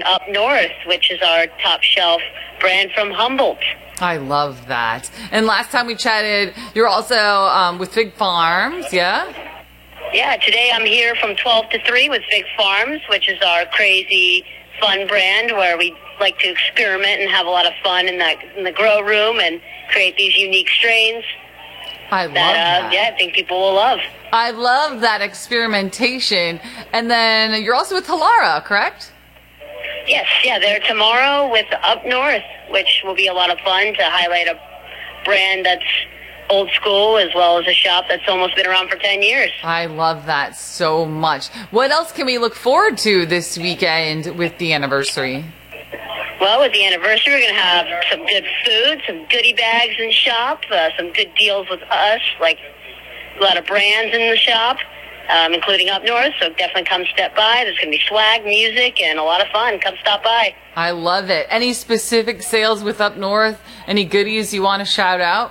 Up North, which is our top shelf brand from Humboldt. I love that. And last time we chatted, you're also with Fig Farms, yeah? Yeah, today I'm here from 12 to 3 with Fig Farms, which is our crazy, fun brand where we like to experiment and have a lot of fun in the grow room and create these unique strains. I love that. Yeah, I think people will love. I love that experimentation. And then you're also with Halara, correct? Yes, yeah, they're tomorrow with Up North, which will be a lot of fun to highlight a brand that's old school as well as a shop that's almost been around for 10 years. I love that so much. What else can we look forward to this weekend with the anniversary? Well, with the anniversary, we're going to have some good food, some goodie bags in shop, some good deals with us, like a lot of brands in the shop, including Up North, so definitely come step by. There's going to be swag, music, and a lot of fun. Come stop by. I love it. Any specific sales with Up North? Any goodies you want to shout out?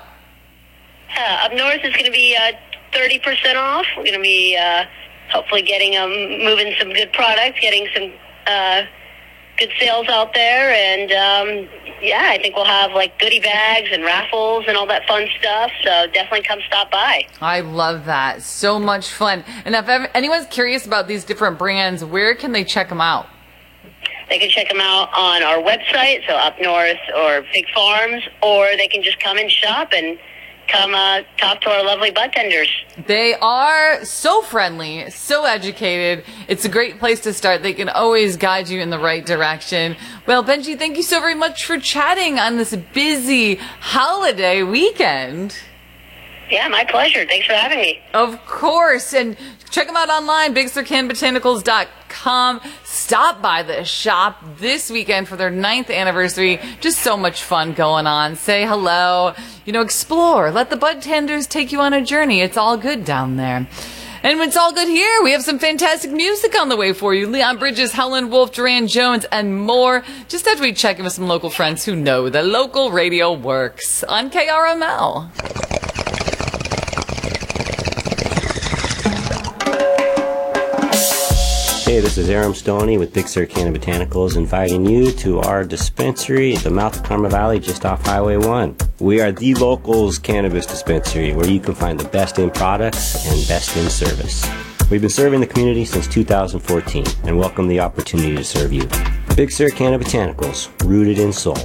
Up North is going to be 30% off. We're going to be hopefully moving some good products, getting some good sales out there, and yeah, I think we'll have like goodie bags and raffles and all that fun stuff, so definitely come stop by. I love that. So much fun. And if anyone's curious about these different brands, where can they check them out? They can check them out on our website, so Up North or Fig Farms, or they can just come and shop and come talk to our lovely bud tenders. They are so friendly, so educated. It's a great place to start. They can always guide you in the right direction. Well, Benji, thank you so very much for chatting on this busy holiday weekend. Yeah, my pleasure. Thanks for having me. Of course. And check them out online, BigSirCanBotanicals.com. Stop by the shop this weekend for their 9th anniversary. Just so much fun going on. Say hello, explore. Let the bud tenders take you on a journey. It's all good down there. And when it's all good here, we have some fantastic music on the way for you. Leon Bridges, Helen Wolf, Duran Jones, and more. Just after we check in with some local friends who know the local radio works on KRML. Hey, this is Aram Stoney with Big Sur Canna Botanicals, inviting you to our dispensary at the mouth of Karma Valley just off Highway 1. We are the locals cannabis dispensary where you can find the best in products and best in service. We've been serving the community since 2014 and welcome the opportunity to serve you. Big Sur Canna Botanicals, rooted in soul.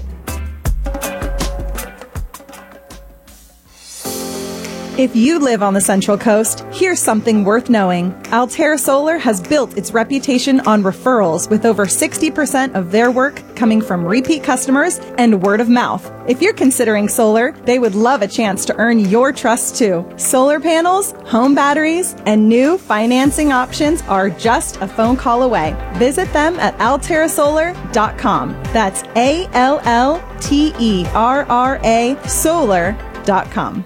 If you live on the Central Coast, here's something worth knowing. Altera Solar has built its reputation on referrals, with over 60% of their work coming from repeat customers and word of mouth. If you're considering solar, they would love a chance to earn your trust too. Solar panels, home batteries, and new financing options are just a phone call away. Visit them at alterasolar.com. That's ALLTERRA solar.com.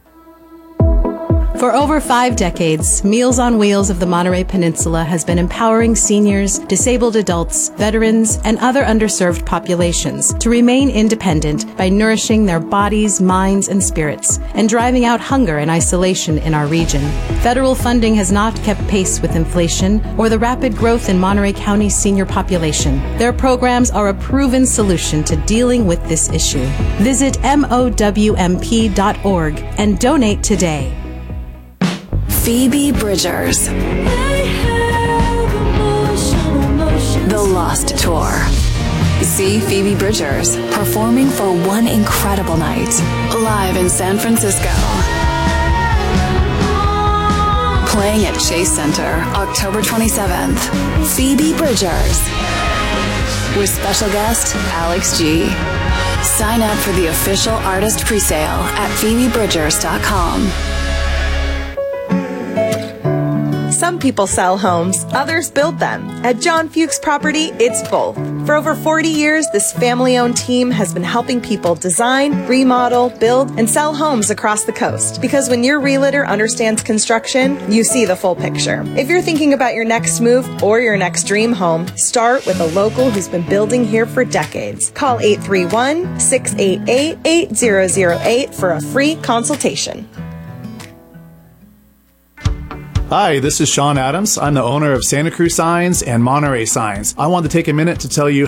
For over 5 decades, Meals on Wheels of the Monterey Peninsula has been empowering seniors, disabled adults, veterans, and other underserved populations to remain independent by nourishing their bodies, minds, and spirits, and driving out hunger and isolation in our region. Federal funding has not kept pace with inflation or the rapid growth in Monterey County's senior population. Their programs are a proven solution to dealing with this issue. Visit MOWMP.org and donate today. Phoebe Bridgers. The Lost Tour. See Phoebe Bridgers performing for one incredible night, live in San Francisco. Playing at Chase Center, October 27th. Phoebe Bridgers. With special guest, Alex G. Sign up for the official artist presale at PhoebeBridgers.com. Some people sell homes, others build them. At John Fuchs Property, it's both. For over 40 years, this family-owned team has been helping people design, remodel, build, and sell homes across the coast. Because when your realtor understands construction, you see the full picture. If you're thinking about your next move or your next dream home, start with a local who's been building here for decades. Call 831-688-8008 for a free consultation. Hi, this is Sean Adams. I'm the owner of Santa Cruz Signs and Monterey Signs. I want to take a minute to tell you